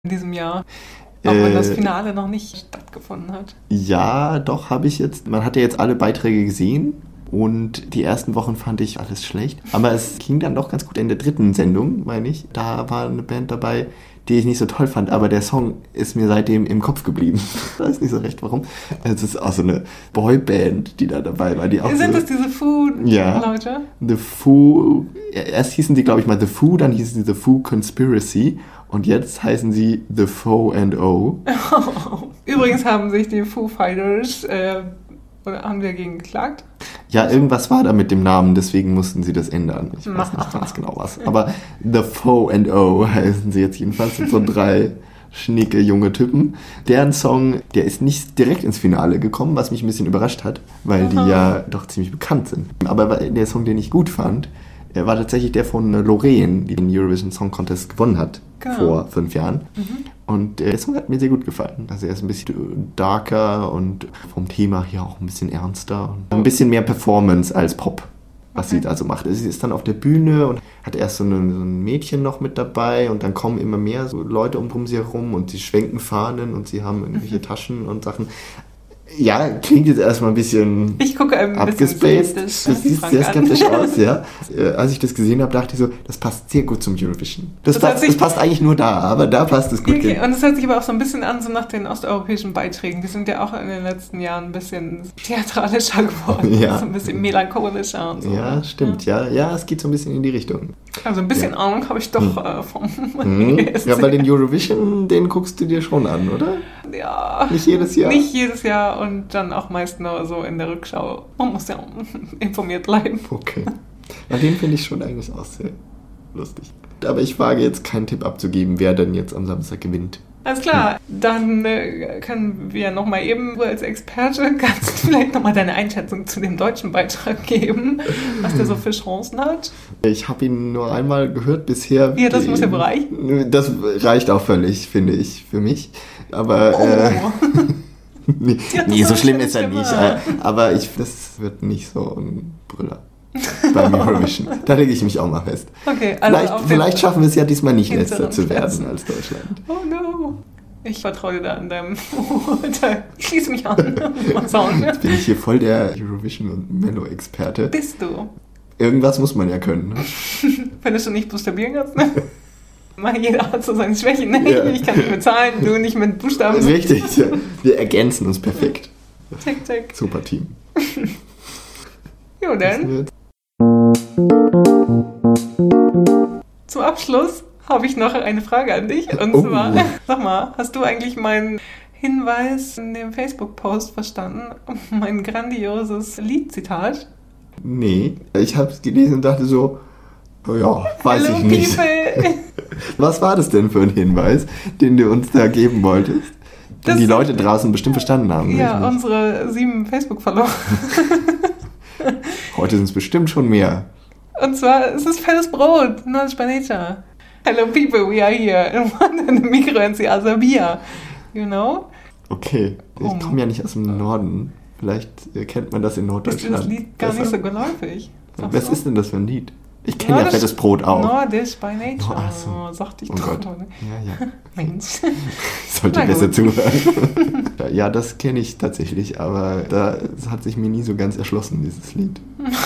in diesem Jahr. Auch wenn das Finale noch nicht stattgefunden hat. Ja, doch, habe ich jetzt. Man hat ja jetzt alle Beiträge gesehen. Und die ersten Wochen fand ich alles schlecht. Aber es ging dann doch ganz gut in der 3. Sendung, meine ich. Da war eine Band dabei, die ich nicht so toll fand. Aber der Song ist mir seitdem im Kopf geblieben. Ich weiß nicht so recht, warum. Es ist auch so eine Boyband, die da dabei war. Die auch Sind das diese Foo-Leute? Ja, The Foo. Erst hießen die, glaube ich, mal The Foo, dann hießen sie The Foo Conspiracy. Und jetzt heißen sie The Fo and O. Übrigens haben sich die Foo Fighters... Oder haben die dagegen geklagt? Ja, irgendwas war da mit dem Namen, deswegen mussten sie das ändern. Ich weiß nicht ganz genau was. Aber The Fo and O heißen sie jetzt jedenfalls. Das sind so 3 schnicke junge Typen. Deren Song, der ist nicht direkt ins Finale gekommen, was mich ein bisschen überrascht hat, weil die ja doch ziemlich bekannt sind. Aber der Song, den ich gut fand, war tatsächlich der von Loreen, die den Eurovision Song Contest gewonnen hat, vor 5 Jahren. Und der Song hat mir sehr gut gefallen. Also er ist ein bisschen darker und vom Thema hier auch ein bisschen ernster. Und ein bisschen mehr Performance als Pop, was sie da so macht. Sie ist dann auf der Bühne und hat erst so ein Mädchen noch mit dabei und dann kommen immer mehr so Leute um sie herum und sie schwenken Fahnen und sie haben irgendwelche Taschen und Sachen. Ja, klingt jetzt erstmal ein bisschen abgespaced. Du siehst sehr skeptisch aus, ja. Als ich das gesehen habe, dachte ich so, das passt sehr gut zum Eurovision. Das passt eigentlich nur da, aber da passt es gut. Okay. Und es hört sich aber auch so ein bisschen an, so nach den osteuropäischen Beiträgen. Die sind ja auch in den letzten Jahren ein bisschen theatralischer geworden, so ein bisschen melancholischer und so. Ja, stimmt, ja, es geht so ein bisschen in die Richtung. Also ein bisschen Ahnung habe ich doch vom Ja, weil den Eurovision, den guckst du dir schon an, oder? Ja. Nicht jedes Jahr? Nicht jedes Jahr und dann auch meist nur so in der Rückschau. Man muss ja informiert bleiben. Okay. Na, den finde ich schon eigentlich auch sehr lustig. Aber ich wage jetzt keinen Tipp abzugeben, wer denn jetzt am Samstag gewinnt. Alles klar, dann können wir nochmal eben als Experte, kannst du vielleicht nochmal deine Einschätzung zu dem deutschen Beitrag geben, was der so für Chancen hat? Ich habe ihn nur einmal gehört bisher. Ja, das muss ja reichen. Das reicht auch völlig, finde ich, für mich. Aber nee, so schlimm ist er nicht. Aber das wird nicht so ein Brüller beim Eurovision. Da lege ich mich auch mal fest. Okay, also vielleicht schaffen wir es ja diesmal nicht letzter zu werden als Deutschland. Oh no. Ich vertraue dir da an deinem Urteil. Ich schließe mich an. Jetzt bin ich hier voll der Eurovision- und Mello-Experte. Bist du? Irgendwas muss man ja können. Ne? Wenn du nicht buchstabieren kannst, ne? Jeder hat so seine Schwächen. Ne? Ja. Ich kann nicht mit Zahlen, du nicht mit Buchstaben. Richtig, ja. Wir ergänzen uns perfekt. Tick. Super Team. Jo, dann. Zum Abschluss habe ich noch eine Frage an dich. Und zwar, sag mal, hast du eigentlich meinen Hinweis in dem Facebook-Post verstanden? Mein grandioses Liedzitat? Nee, ich habe es gelesen und dachte so, ja, weiß ich nicht. Was war das denn für ein Hinweis, den du uns da geben wolltest? Den die Leute draußen bestimmt verstanden haben. Ja, unsere 7 Facebook-Follower. Heute sind es bestimmt schon mehr. Und zwar, es ist fettes Brot, Knowledge by Nature. Hello people, we are here. And one in the micro and the other beer. You know? Okay, ich komme ja nicht aus dem Norden. Vielleicht kennt man das in Norddeutschland. Ist das Lied gar nicht so geläufig? Was ist denn das für ein Lied? Ich kenne ja fettes Brot auch. Nordisch by Nature. Sagte ich doch. Gott. Ja. Mensch. Ich sollte besser zuhören. Ja, das kenne ich tatsächlich, aber das hat sich mir nie so ganz erschlossen, dieses Lied.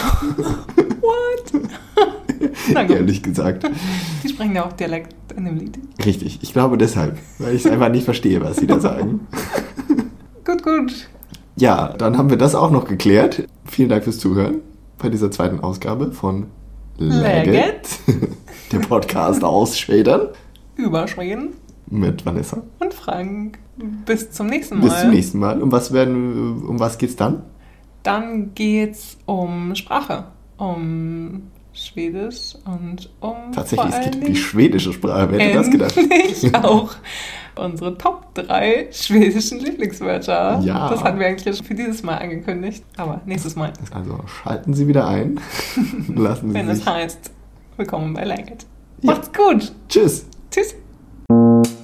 What? Ehrlich gesagt. Die sprechen ja auch Dialekt in dem Lied. Richtig, ich glaube deshalb, weil ich es einfach nicht verstehe, was sie da sagen. Gut. Ja, dann haben wir das auch noch geklärt. Vielen Dank fürs Zuhören bei dieser 2. Ausgabe von Legget, der Podcast aus Schweden. Über Schweden. Mit Vanessa. Und Frank. Bis zum nächsten Mal. Um was geht's dann? Dann geht's um Sprache. Um Schwedisch und um Tatsächlich, es geht um die schwedische Sprache. Wer hätte das gedacht? Ich auch. Unsere Top 3 schwedischen Lieblingswörter. Ja. Das hatten wir eigentlich für dieses Mal angekündigt. Aber nächstes Mal. Also schalten Sie wieder ein. Lassen Sie Wenn sich. es heißt, willkommen bei Legget. Macht's gut. Tschüss. Tschüss.